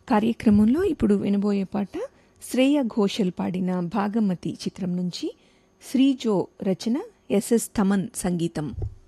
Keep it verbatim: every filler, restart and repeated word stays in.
కార్యక్రమంలో ఇప్పుడు వినబోయే పాట శ్రేయ ఘోషల్ పాడిన భాగమతి చిత్రం నుంచి శ్రీజో రచన, ఎస్ఎస్ తమన్ సంగీతం.